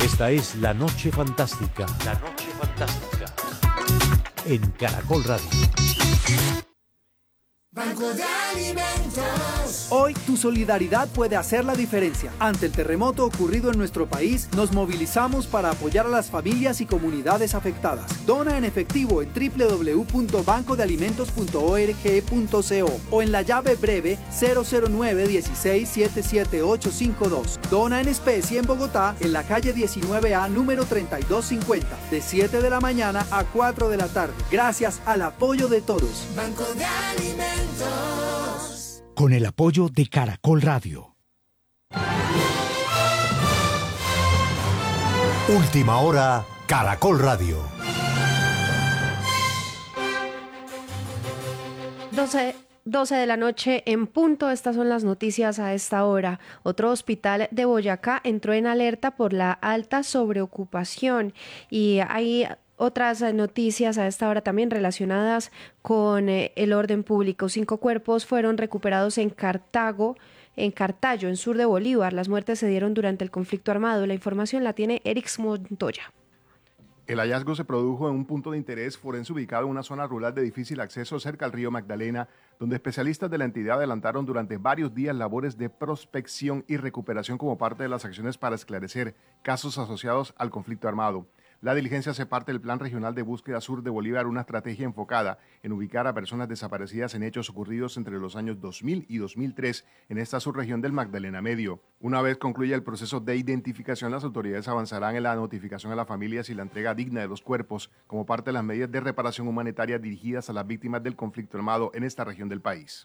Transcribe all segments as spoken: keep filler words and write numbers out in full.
Esta es La Noche Fantástica. La Noche Fantástica. En Caracol Radio. Banco de Alimentos. Hoy tu solidaridad puede hacer la diferencia. Ante el terremoto ocurrido en nuestro país, nos movilizamos para apoyar a las familias y comunidades afectadas. Dona en efectivo en doble u doble u doble u punto banco de alimentos punto org punto co o en la llave breve cero cero nueve dieciséis setenta y siete ochocientos cincuenta y dos. Dona en especie en Bogotá, en la calle diecinueve A, número treinta y dos cincuenta, de siete de la mañana a cuatro de la tarde. Gracias al apoyo de todos. Banco de Alimentos. Con el apoyo de Caracol Radio. Última hora, Caracol Radio. doce, doce de la noche en punto. Estas son las noticias a esta hora. Otro hospital de Boyacá entró en alerta por la alta sobreocupación y hay otras noticias a esta hora también relacionadas con eh, el orden público. Cinco cuerpos fueron recuperados en Cartago, en Cartallo, en sur de Bolívar. Las muertes se dieron durante el conflicto armado. La información la tiene Erix Montoya. El hallazgo se produjo en un punto de interés forense ubicado en una zona rural de difícil acceso cerca al río Magdalena, donde especialistas de la entidad adelantaron durante varios días labores de prospección y recuperación como parte de las acciones para esclarecer casos asociados al conflicto armado. La diligencia hace parte del Plan Regional de Búsqueda Sur de Bolívar, una estrategia enfocada en ubicar a personas desaparecidas en hechos ocurridos entre los años dos mil y dos mil tres en esta subregión del Magdalena Medio. Una vez concluya el proceso de identificación, las autoridades avanzarán en la notificación a las familias y la entrega digna de los cuerpos como parte de las medidas de reparación humanitaria dirigidas a las víctimas del conflicto armado en esta región del país.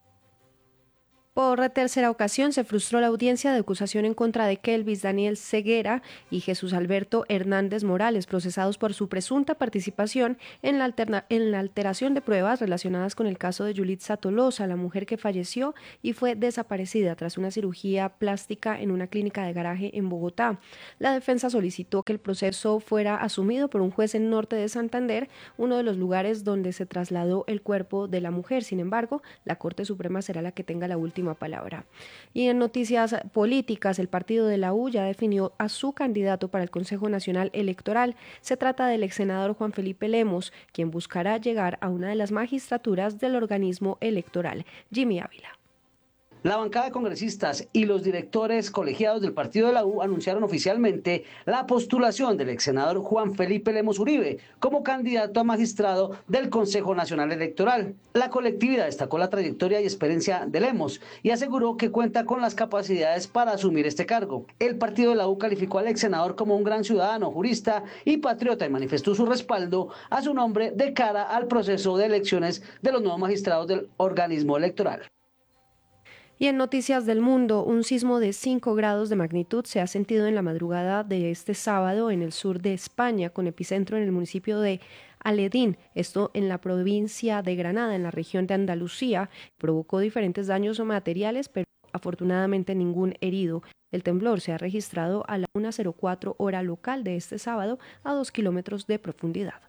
Por tercera ocasión se frustró la audiencia de acusación en contra de Kelvis Daniel Ceguera y Jesús Alberto Hernández Morales, procesados por su presunta participación en la, alterna- en la alteración de pruebas relacionadas con el caso de Yulitza Tolosa, la mujer que falleció y fue desaparecida tras una cirugía plástica en una clínica de garaje en Bogotá. La defensa solicitó que el proceso fuera asumido por un juez en Norte de Santander, uno de los lugares donde se trasladó el cuerpo de la mujer. Sin embargo, la Corte Suprema será la que tenga la última palabra. Y en noticias políticas, el partido de la U ya definió a su candidato para el Consejo Nacional Electoral. Se trata del ex senador Juan Felipe Lemos, quien buscará llegar a una de las magistraturas del organismo electoral. Jimmy Ávila. La bancada de congresistas y los directores colegiados del partido de la U anunciaron oficialmente la postulación del ex senador Juan Felipe Lemos Uribe como candidato a magistrado del Consejo Nacional Electoral. La colectividad destacó la trayectoria y experiencia de Lemos y aseguró que cuenta con las capacidades para asumir este cargo. El partido de la U calificó al ex senador como un gran ciudadano, jurista y patriota y manifestó su respaldo a su nombre de cara al proceso de elecciones de los nuevos magistrados del organismo electoral. Y en noticias del mundo, un sismo de cinco grados de magnitud se ha sentido en la madrugada de este sábado en el sur de España, con epicentro en el municipio de Aledín, esto en la provincia de Granada, en la región de Andalucía. Provocó diferentes daños materiales, pero afortunadamente ningún herido. El temblor se ha registrado a la una cero cuatro hora local de este sábado, a dos kilómetros de profundidad.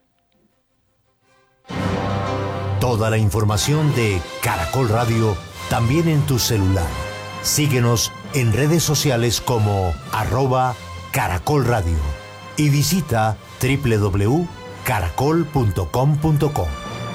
Toda la información de Caracol Radio también en tu celular. Síguenos en redes sociales como arroba Caracol Radio y visita doble u doble u doble u punto caracol punto com punto co.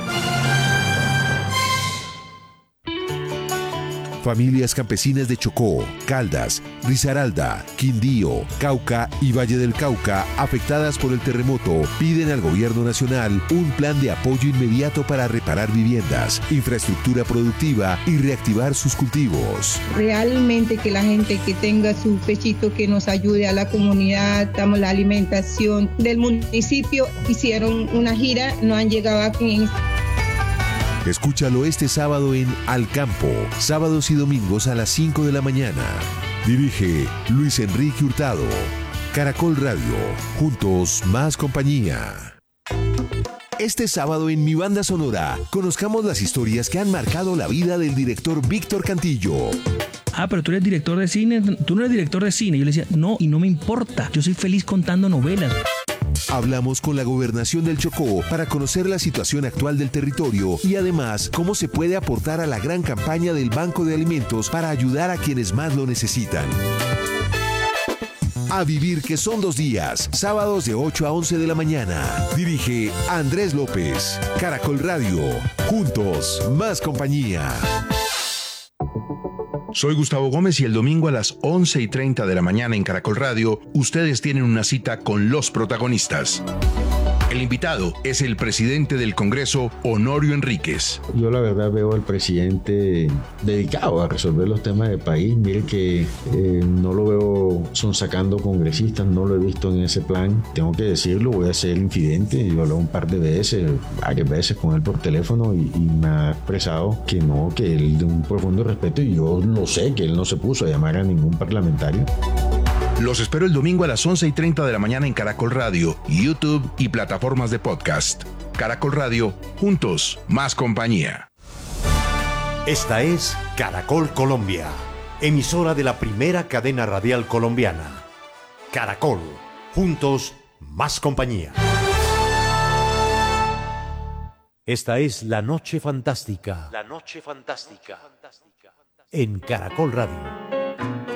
Familias campesinas de Chocó, Caldas, Risaralda, Quindío, Cauca y Valle del Cauca, afectadas por el terremoto, piden al gobierno nacional un plan de apoyo inmediato para reparar viviendas, infraestructura productiva y reactivar sus cultivos. Realmente que la gente que tenga su pechito que nos ayude a la comunidad, damos la alimentación del municipio, hicieron una gira, no han llegado aquí. Escúchalo este sábado en Al Campo, sábados y domingos a las cinco de la mañana. Dirige Luis Enrique Hurtado. Caracol Radio, juntos más compañía. Este sábado en Mi Banda Sonora, conozcamos las historias que han marcado la vida del director Víctor Cantillo. Ah, pero tú eres director de cine, tú no eres director de cine. Yo le decía, no, y no me importa, yo soy feliz contando novelas. Hablamos con la Gobernación del Chocó para conocer la situación actual del territorio y además cómo se puede aportar a la gran campaña del Banco de Alimentos para ayudar a quienes más lo necesitan. A vivir que son dos días, sábados de ocho a once de la mañana. Dirige Andrés López. Caracol Radio. Juntos, más compañía. Soy Gustavo Gómez y el domingo a las once y treinta de la mañana en Caracol Radio, ustedes tienen una cita con los protagonistas. El invitado es el presidente del Congreso, Honorio Enríquez. Yo la verdad veo al presidente dedicado a resolver los temas del país. Mire que eh, no lo veo sonsacando congresistas, no lo he visto en ese plan. Tengo que decirlo, voy a ser infidente. Yo hablé un par de veces, varias veces con él por teléfono y, y me ha expresado que no, que él de un profundo respeto, y yo lo sé, que él no se puso a llamar a ningún parlamentario. Los espero el domingo a las once y treinta de la mañana en Caracol Radio, YouTube y plataformas de podcast. Caracol Radio, juntos, más compañía. Esta es Caracol Colombia, emisora de la primera cadena radial colombiana. Caracol, juntos, más compañía. Esta es La Noche Fantástica. La Noche Fantástica. En Caracol Radio.